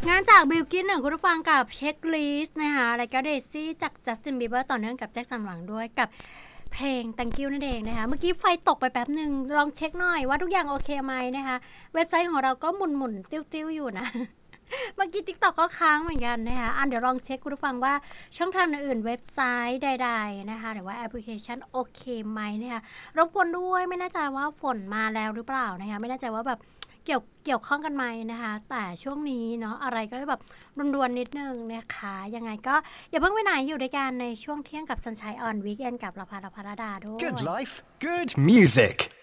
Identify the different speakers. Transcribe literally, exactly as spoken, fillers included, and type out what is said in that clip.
Speaker 1: งานจากบิลกิ้นหนึ่งคุณผู้ฟังกับเช็คลิสต์นะคะอะไรก็เดซี่จากจัสตินบีเบอร์ต่อเนื่องกับแจ็คสันหวังด้วยกับเพลง Thank you นั่นเองนะคะเมื่อกี้ไฟตกไปแป๊บหนึ่งลองเช็คหน่อยว่าทุกอย่างโอเคไหมนะคะเว็บไซต์ของเราก็หมุนๆติ้วๆอยู่นะเมื่อกี้ TikTok ก็ค้างเหมือนกันนะคะอันเดี๋ยวลองเช็คคุณผู้ฟังว่าช่องทางอื่นเว็บไซต์ใดๆนะคะหรือว่าแอปพลิเคชันโอเคไหมนะคะรบกวนด้วยไม่แน่ใจว่าฝนมาแล้วหรือเปล่านะคะไม่แน่ใจว่าแบบเกี่ยวเกี่ยวข้องกันไหมนะคะแต่ช่วงนี้เนาะอะไรก็แบบรวนๆนิดนึงนะคะยังไงก็อย่าเพิ่งไปไหนอยู่ด้วยกันในช่วงเที่ยงกับ Sunshine on Weekend กับละพาละพาราดาด้วย
Speaker 2: Good life, good music